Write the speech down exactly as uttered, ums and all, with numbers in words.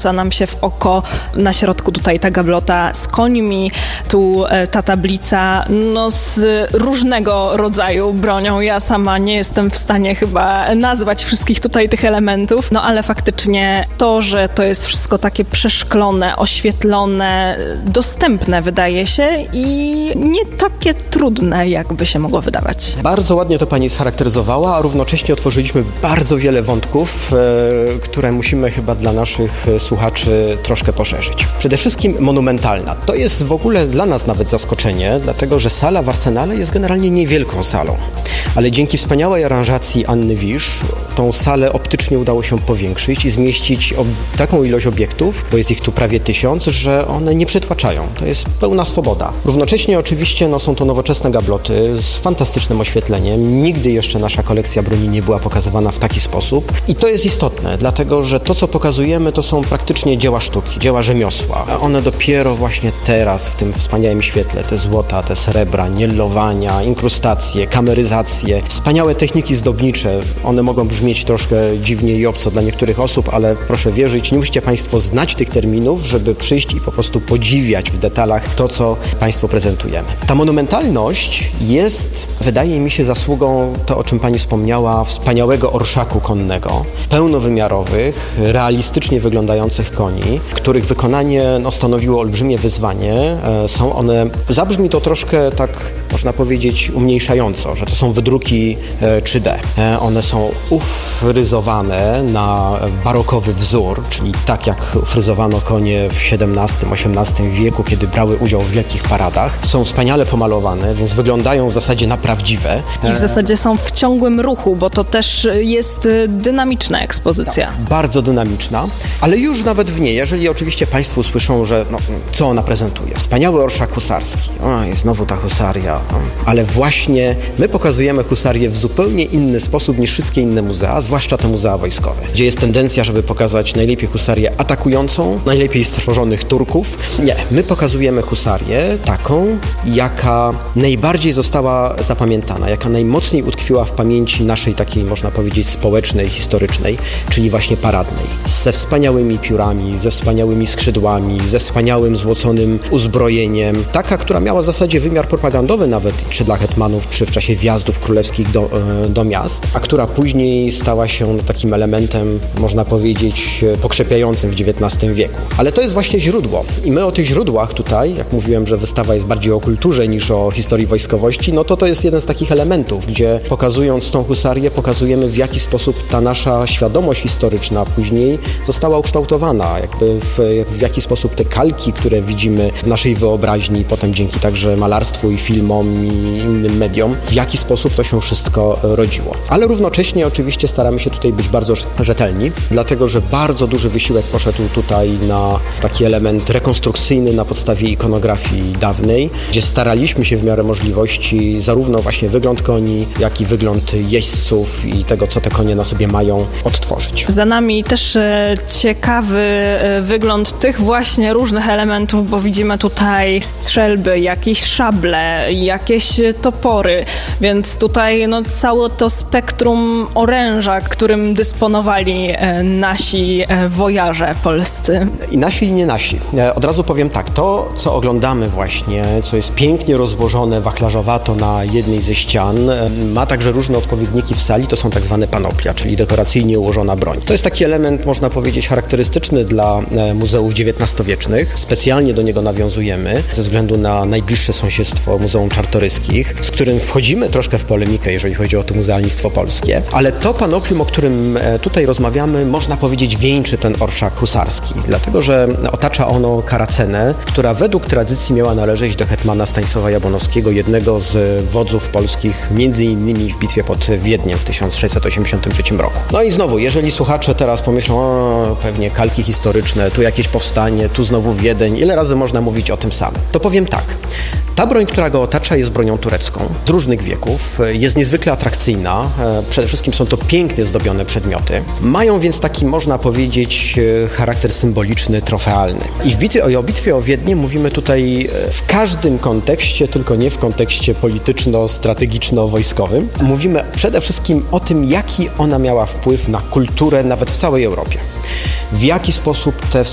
rzuca nam się w oko. Na środku tutaj ta gablota z końmi, tu ta tablica, no z różnego rodzaju bronią. Ja sama nie jestem w stanie chyba nazwać wszystkich tutaj tych elementów, no ale faktycznie to, że to jest wszystko takie przeszklone, oświetlone, dostępne wydaje się i nie takie trudne, jakby się mogło wydawać. Bardzo ładnie to pani scharakteryzowała, a równocześnie otworzyliśmy bardzo wiele wątków, e, które musimy chyba dla naszych słuchaczy troszkę poszerzyć. Przede wszystkim monumentalna. To jest w ogóle dla nas nawet zaskoczenie, dlatego że sala w Arsenale jest generalnie niewielką salą, ale dzięki wspaniałej aranżacji Anny Wisz tą salę optycznie udało się powiększyć i zmieścić ob- taką ilość obiektów, bo jest ich tu prawie tysiąc, że one nie przytłaczają. To jest pełna swoboda. Równocześnie oczywiście no, są to nowoczesne gabloty z fantastycznym oświetleniem. Nigdy jeszcze nasza kolekcja broni nie była pokazywana w taki sposób i to jest istotne, dlatego że to, co pokazujemy, to są praktycznie dzieła sztuki, dzieła rzemiosła. A one dopiero właśnie teraz w tym wspaniałym świetle, te złota, te srebra, nielowania, inkrustacje, kameryzacje, wspaniałe techniki zdobnicze. One mogą brzmieć troszkę dziwnie i obco dla niektórych osób, ale proszę wierzyć, nie musicie Państwo znać tych terminów, żeby przyjść i po prostu podziwiać w detalach to, co Państwu prezentujemy. Ta monumentalność jest, wydaje mi się, zasługą, to o czym Pani wspomniała, wspaniałego orszaku konnego, pełnowymiarowych, realistycznie wyglądających koni, których wykonanie no, stanowiło olbrzymie wyzwanie. E, są one, zabrzmi to troszkę tak, można powiedzieć, umniejszająco, że to są wydruki e, trzy D. E, one są ufryzowane na barokowy wzór, czyli tak jak fryzowano konie w siedemnastym, osiemnastym wieku, kiedy brały udział w wielkich paradach. Są wspaniale pomalowane, więc wyglądają w zasadzie na prawdziwe. I w zasadzie są w ciągłym ruchu, bo to też jest dynamiczna ekspozycja. Tak, bardzo dynamiczna, ale już nawet w niej, jeżeli oczywiście Państwo usłyszą, że no, co ona prezentuje. Wspaniały orszak husarski. O, i znowu ta husaria. Ale właśnie my pokazujemy husarię w zupełnie inny sposób niż wszystkie inne muzea, zwłaszcza te muzea wojskowe, gdzie jest tendencja, żeby pokazać najlepiej husarię atakującą, najlepiej stworzonych Turków. Nie, my pokazujemy husarię taką, jaka najbardziej została zapamiętana, jaka najmocniej utkwiła w pamięci naszej takiej, można powiedzieć, społecznej, historycznej, czyli właśnie paradnej. Ze wspaniałymi piórami, ze wspaniałymi skrzydłami, ze wspaniałym złoconym uzbrojeniem. Taka, która miała w zasadzie wymiar propagandowy nawet czy dla hetmanów, czy w czasie wjazdów królewskich do, do miast, a która później stała się takim elementem, można powiedzieć, pokrzepiającym w dziewiętnastym wieku. Ale to jest właśnie źródło. I my o tych źródłach tutaj, jak mówiłem, że wystawa jest bardziej o kulturze niż o historii wojskowości, no to to jest jeden z takich elementów, gdzie pokazując tą husarię, pokazujemy, w jaki sposób ta nasza świadomość historyczna później została ukształtowana, jakby w, w jaki sposób te kalki, które widzimy w naszej wyobraźni, potem dzięki także malarstwu i filmom i innym mediom, w jaki sposób to się wszystko rodziło. Ale równocześnie oczywiście staramy się tutaj być bardzo rzetelni, dlatego że bardzo duży wysiłek poszedł tutaj na taki element rekonstrukcyjny na podstawie ikonografii dawnej, gdzie staraliśmy się w miarę możliwości zarówno właśnie wygląd koni, jak i wygląd jeźdźców i tego, co te konie na sobie mają, odtworzyć. Za nami też e, ciekawy e, wygląd tych właśnie różnych elementów, bo widzimy tutaj strzelby, jakieś szable, jakieś topory, więc tutaj no, całe to spektrum oręża, którym dysponowali e, nasi e, wojarze polscy. I nasi i nie nasi. E, od razu powiem tak, to co oglądamy właśnie, co jest pięknie rozłożone wachlarzowato na jednej ze ścian, e, ma także różne odpowiedniki w sali, to są tak zwane panoplia, czyli dekoracyjnie ułożona broń. To jest taki element, można powiedzieć, charakterystyczny dla e, muzeów dziewiętnastowiecznych. Specjalnie do niego nawiązujemy ze względu na najbliższe sąsiedztwo Muzeum Czartoryskich, z którym wchodzimy troszkę w polemikę, jeżeli chodzi o to muzealnictwo polskie. Ale to panoplium, o którym tutaj rozmawiamy, można powiedzieć, wieńczy ten orszak husarski, dlatego że otacza ono karacenę, która według tradycji miała należeć do hetmana Stanisława Jabłonowskiego, jednego z wodzów polskich, między innymi w bitwie pod Wiedniem w tysiąc sześćset osiemdziesiątym trzecim roku. No i znowu, jeżeli słuchacze teraz pomyślą, o, pewnie kalki historyczne, tu jakieś powstanie, tu znowu Wiedeń, ile razy można mówić o tym samym? To powiem tak. Ta broń, która go otacza, jest bronią turecką z różnych wieków, jest niezwykle atrakcyjna, przede wszystkim są to pięknie zdobione przedmioty, mają więc taki, można powiedzieć, charakter symboliczny, trofealny. I w bitwie, o bitwie o Wiednie mówimy tutaj w każdym kontekście, tylko nie w kontekście polityczno-strategiczno-wojskowym. Mówimy przede wszystkim o tym, jaki ona miała wpływ na kulturę nawet w całej Europie. W jaki sposób te